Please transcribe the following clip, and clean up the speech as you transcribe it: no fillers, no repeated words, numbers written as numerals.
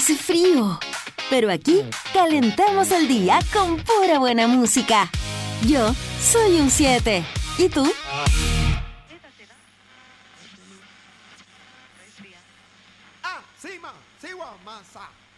Hace frío, pero aquí calentamos el día con pura buena música. Yo soy un 7. ¿Y tú? Ah, sí, ma, sí, wa, masa.